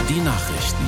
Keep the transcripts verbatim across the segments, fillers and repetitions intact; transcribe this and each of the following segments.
Die Nachrichten.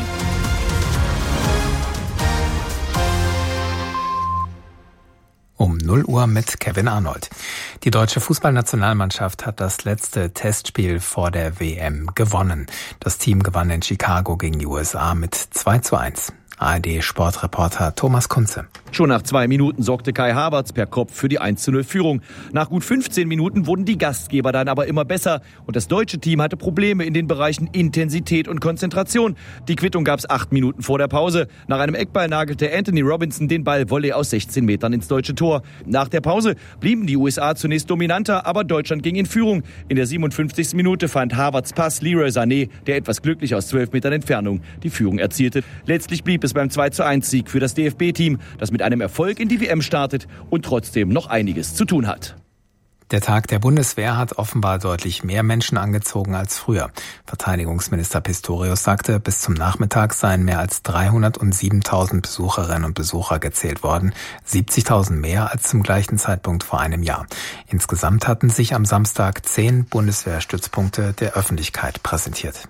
Um null Uhr mit Kevin Arnold. Die deutsche Fußballnationalmannschaft hat das letzte Testspiel vor der W M gewonnen. Das Team gewann in Chicago gegen die U S A mit zwei zu eins. A R D-Sportreporter Thomas Kunze. Schon nach zwei Minuten sorgte Kai Havertz per Kopf für die eins zu null Führung. Nach gut fünfzehn Minuten wurden die Gastgeber dann aber immer besser. Und das deutsche Team hatte Probleme in den Bereichen Intensität und Konzentration. Die Quittung gab es acht Minuten vor der Pause. Nach einem Eckball nagelte Anthony Robinson den Ball Volley aus sechzehn Metern ins deutsche Tor. Nach der Pause blieben die U S A zunächst dominanter, aber Deutschland ging in Führung. In der siebenundfünfzigsten Minute fand Havertz Pass Leroy Sané, der etwas glücklich aus zwölf Metern Entfernung die Führung erzielte. Letztlich blieb es beim zwei zu eins Sieg für das D F B-Team, das mit einem Erfolg in die W M startet und trotzdem noch einiges zu tun hat. Der Tag der Bundeswehr hat offenbar deutlich mehr Menschen angezogen als früher. Verteidigungsminister Pistorius sagte, bis zum Nachmittag seien mehr als dreihundertsiebentausend Besucherinnen und Besucher gezählt worden, siebzigtausend mehr als zum gleichen Zeitpunkt vor einem Jahr. Insgesamt hatten sich am Samstag zehn Bundeswehrstützpunkte der Öffentlichkeit präsentiert.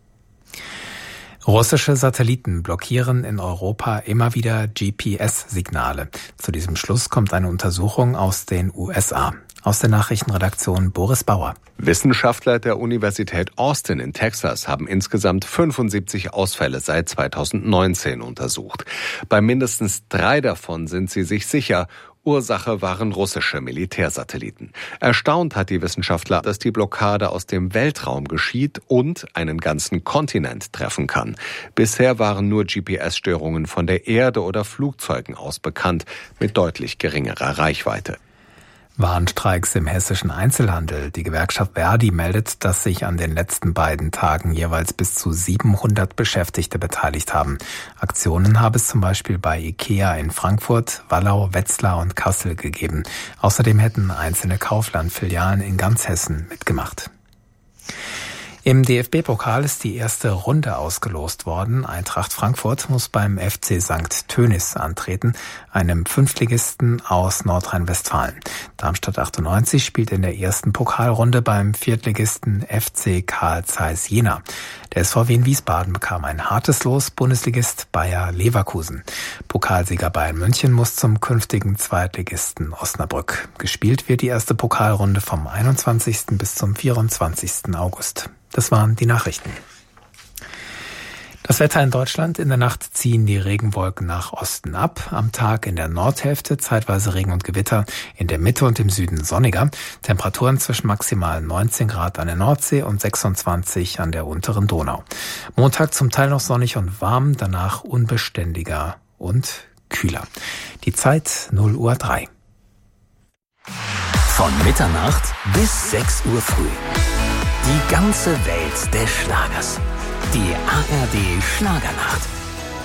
Russische Satelliten blockieren in Europa immer wieder G P S-Signale. Zu diesem Schluss kommt eine Untersuchung aus den U S A. Aus der Nachrichtenredaktion Boris Bauer. Wissenschaftler der Universität Austin in Texas haben insgesamt fünfundsiebzig Ausfälle seit zweitausendneunzehn untersucht. Bei mindestens drei davon sind sie sich sicher. Ursache waren russische Militärsatelliten. Erstaunt hat die Wissenschaftler, dass die Blockade aus dem Weltraum geschieht und einen ganzen Kontinent treffen kann. Bisher waren nur G P S-Störungen von der Erde oder Flugzeugen aus bekannt, mit deutlich geringerer Reichweite. Warnstreiks im hessischen Einzelhandel. Die Gewerkschaft Verdi meldet, dass sich an den letzten beiden Tagen jeweils bis zu siebenhundert Beschäftigte beteiligt haben. Aktionen habe es zum Beispiel bei IKEA in Frankfurt, Wallau, Wetzlar und Kassel gegeben. Außerdem hätten einzelne Kaufland-Filialen in ganz Hessen mitgemacht. Im D F B-Pokal ist die erste Runde ausgelost worden. Eintracht Frankfurt muss beim F C Sankt Tönis antreten, einem Fünftligisten aus Nordrhein-Westfalen. Darmstadt achtundneunzig spielt in der ersten Pokalrunde beim Viertligisten F C Carl Zeiss Jena. Der S V W in Wiesbaden bekam ein hartes Los, Bundesligist Bayer Leverkusen. Pokalsieger Bayern München muss zum künftigen Zweitligisten Osnabrück. Gespielt wird die erste Pokalrunde vom einundzwanzigsten bis zum vierundzwanzigsten August. Das waren die Nachrichten. Das Wetter in Deutschland: In der Nacht ziehen die Regenwolken nach Osten ab. Am Tag in der Nordhälfte zeitweise Regen und Gewitter, in der Mitte und im Süden sonniger. Temperaturen zwischen maximal neunzehn Grad an der Nordsee und sechsundzwanzig an der unteren Donau. Montag zum Teil noch sonnig und warm, danach unbeständiger und kühler. Die Zeit null Uhr drei. Von Mitternacht bis sechs Uhr früh. Die ganze Welt des Schlagers. Die A R D Schlagernacht.